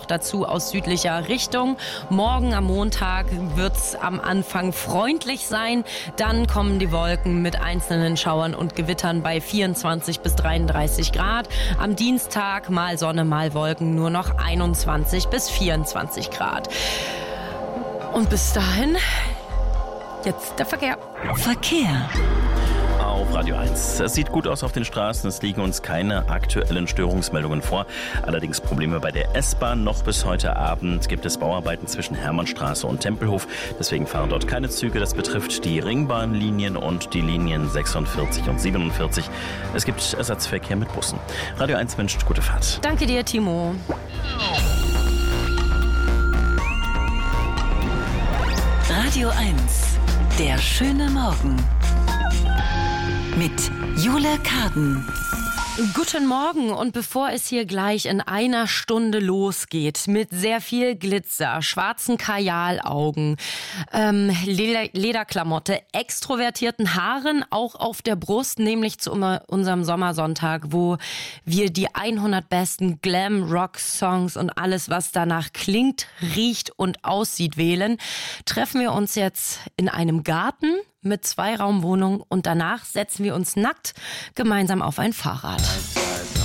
dazu aus südlicher Richtung. Morgen am Montag wird's am Anfang freundlich sein. Dann kommen die Wolken mit einzelnen Schauern und Gewittern bei 24 bis 33 Grad. Am Dienstag mal Sonne, mal Wolken, nur noch 21 bis 24 Grad. Und bis dahin, jetzt der Verkehr. Auf Radio 1. Es sieht gut aus auf den Straßen, es liegen uns keine aktuellen Störungsmeldungen vor. Allerdings Probleme bei der S-Bahn. Noch bis heute Abend gibt es Bauarbeiten zwischen Hermannstraße und Tempelhof. Deswegen fahren dort keine Züge. Das betrifft die Ringbahnlinien und die Linien 46 und 47. Es gibt Ersatzverkehr mit Bussen. Radio 1 wünscht gute Fahrt. Danke dir, Timo. Radio 1, der schöne Morgen. Mit Jule Karden. Guten Morgen, und bevor es hier gleich in einer Stunde losgeht mit sehr viel Glitzer, schwarzen Kajalaugen, Lederklamotte, extrovertierten Haaren, auch auf der Brust, nämlich zu unserem Sommersonntag, wo wir die 100 besten Glam-Rock-Songs und alles, was danach klingt, riecht und aussieht, wählen, treffen wir uns jetzt in einem Garten mit 2-Raumwohnung und danach setzen wir uns nackt gemeinsam auf ein Fahrrad.